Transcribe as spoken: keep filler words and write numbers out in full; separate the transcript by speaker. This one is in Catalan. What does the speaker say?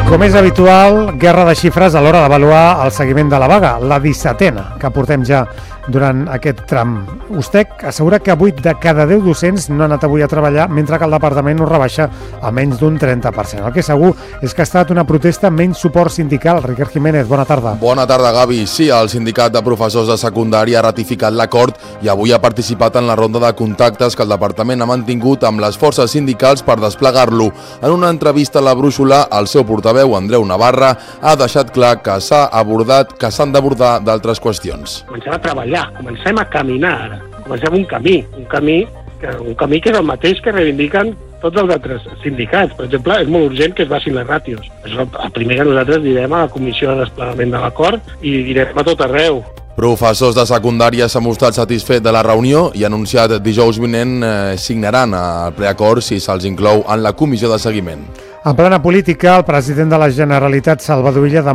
Speaker 1: Com és habitual, guerra de xifres a l'hora d'avaluar el seguiment de la vaga, la dissetena que portem ja durant aquest tram. USTEC assegura que vuit de cada deu docents no han anat avui a treballar, mentre que el departament ho rebaixa a menys d'un trenta per cent. El que segur és que ha estat una protesta amb menys suport sindical. Ricard Jiménez, bona tarda.
Speaker 2: Bona tarda, Gavi. Sí, el sindicat de professors de secundària ha ratificat l'acord i avui ha participat en la ronda de contactes que el departament ha mantingut amb les forces sindicals per desplegar-lo. En una entrevista a la Brúixola, el seu portaveu, Andreu Navarra, ha deixat clar que s'ha abordat que s'han d'abordar d'altres qüestions.
Speaker 3: Comencem a treballar, comencem a caminar ara, comencem un camí, un camí que, un camí que és el mateix que reivindiquen tots els altres sindicats. Per exemple, és molt urgent que es baixin les ràtios. Això, el primer que nosaltres direm a la Comissió de Desplegament de l'Acord i direm a tot arreu.
Speaker 2: Professors de secundària s'ha mostrat satisfet de la reunió i ha anunciat dijous vinent eh, signaran el preacord si se'ls inclou en la comissió de seguiment.
Speaker 1: En plana política, el president de la Generalitat, Salvador Illa,